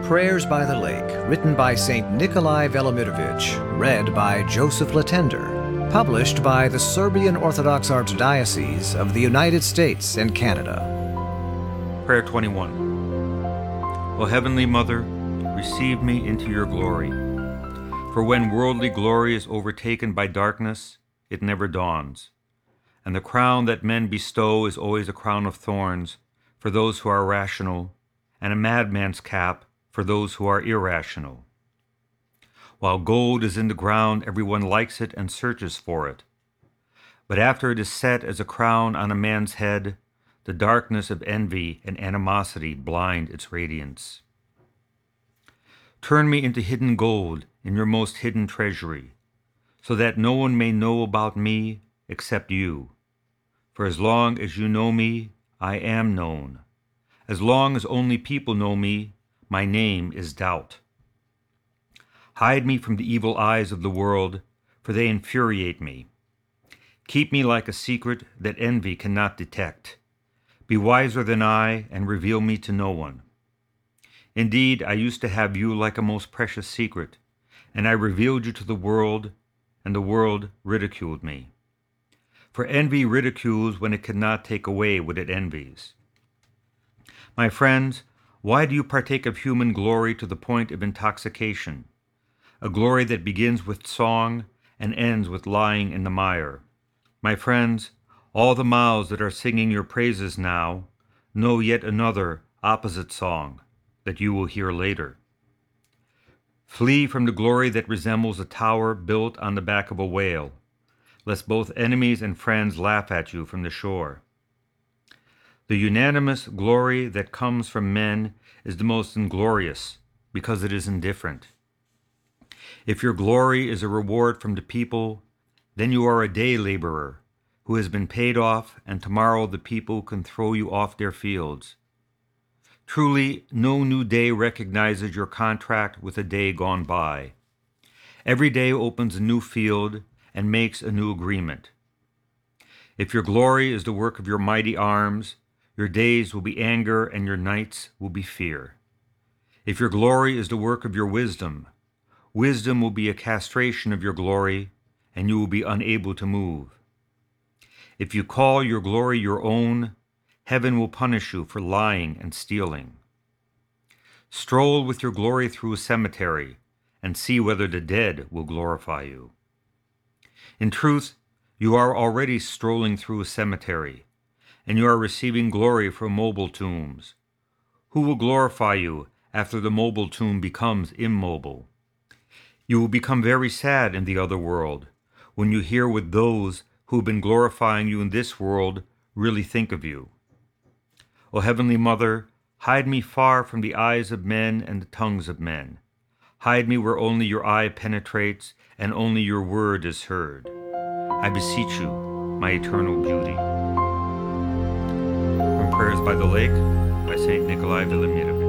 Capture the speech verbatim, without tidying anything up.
Prayers by the Lake, written by Saint Nikolai Velimirovich, read by Joseph Latender, published by the Serbian Orthodox Archdiocese of the United States and Canada. Prayer twenty-one. O Heavenly Mother, receive me into your glory. For when worldly glory is overtaken by darkness, it never dawns. And the crown that men bestow is always a crown of thorns for those who are rational, and a madman's cap for those who are irrational. While gold is in the ground, everyone likes it and searches for it. But after it is set as a crown on a man's head, the darkness of envy and animosity blind its radiance. Turn me into hidden gold in your most hidden treasury, so that no one may know about me except you. For as long as you know me, I am known. As long as only people know me, my name is doubt. Hide me from the evil eyes of the world, for they infuriate me. Keep me like a secret that envy cannot detect. Be wiser than I, and reveal me to no one. Indeed, I used to have you like a most precious secret, and I revealed you to the world, and the world ridiculed me. For envy ridicules when it cannot take away what it envies. My friends, why do you partake of human glory to the point of intoxication, a glory that begins with song and ends with lying in the mire? My friends, all the mouths that are singing your praises now know yet another opposite song that you will hear later. Flee from the glory that resembles a tower built on the back of a whale, lest both enemies and friends laugh at you from the shore. The unanimous glory that comes from men is the most inglorious, because it is indifferent. If your glory is a reward from the people, then you are a day laborer who has been paid off, and tomorrow the people can throw you off their fields. Truly, no new day recognizes your contract with a day gone by. Every day opens a new field and makes a new agreement. If your glory is the work of your mighty arms, your days will be anger and your nights will be fear. If your glory is the work of your wisdom, wisdom will be a castration of your glory, and you will be unable to move. If you call your glory your own, heaven will punish you for lying and stealing. Stroll with your glory through a cemetery and see whether the dead will glorify you. In truth, you are already strolling through a cemetery, and you are receiving glory from mobile tombs. Who will glorify you after the mobile tomb becomes immobile? You will become very sad in the other world when you hear what those who have been glorifying you in this world really think of you. O Heavenly Mother, hide me far from the eyes of men and the tongues of men. Hide me where only your eye penetrates and only your word is heard. I beseech you, my eternal beauty. From Prayers by the Lake by Saint Nikolai Velimirovich.